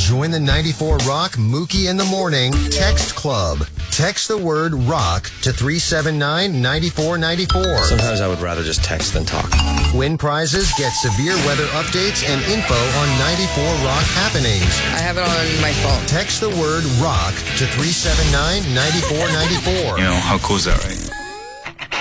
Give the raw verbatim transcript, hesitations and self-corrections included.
Join the ninety-four Rock Mookie in the Morning Text Club. Text the word rock to three seven nine, nine four nine four. Sometimes I would rather just text than talk. Win prizes, get severe weather updates, and info on ninety-four Rock happenings. I have it on my phone. Text the word rock to three seven nine, nine four nine four. You know, how cool is that, right?